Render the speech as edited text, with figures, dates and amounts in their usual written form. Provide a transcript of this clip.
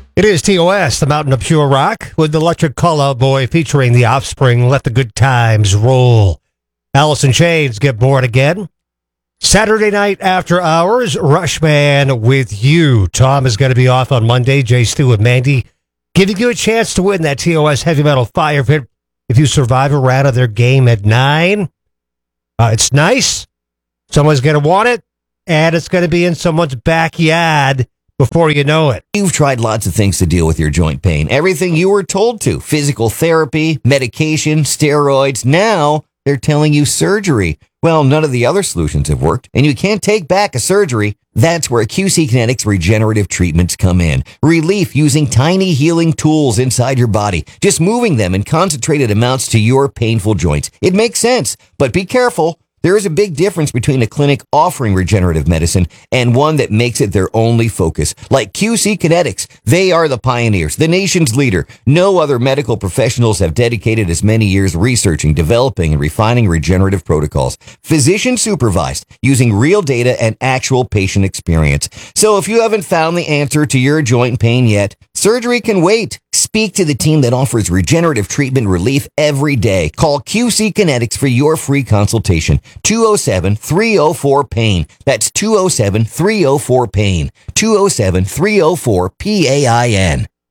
It is TOS, the Mountain of Pure Rock, with the Electric Call-Out Boy featuring The Offspring. Let the good times roll. Alice in Chains, Get Bored Again. Saturday night after hours, Rushman with you. Tom is going to be off on Monday. Jay, Stu, and Mandy giving you a chance to win that TOS Heavy Metal Fire Pit if you survive a round of their game at 9. It's nice. Someone's going to want it, and it's going to be in someone's backyard before you know it. You've tried lots of things to deal with your joint pain. Everything you were told to. Physical therapy, medication, steroids. Now they're telling you surgery. Well, none of the other solutions have worked, and you can't take back a surgery. That's where QC Kinetics regenerative treatments come in. Relief using tiny healing tools inside your body, just moving them in concentrated amounts to your painful joints. It makes sense, but be careful. There is a big difference between a clinic offering regenerative medicine and one that makes it their only focus. Like QC Kinetics, they are the pioneers, the nation's leader. No other medical professionals have dedicated as many years researching, developing, and refining regenerative protocols. Physician supervised, using real data and actual patient experience. So if you haven't found the answer to your joint pain yet, surgery can wait. Speak to the team that offers regenerative treatment relief every day. Call QC Kinetics for your free consultation. 207-304-PAIN. That's 207-304-PAIN. 207-304-PAIN.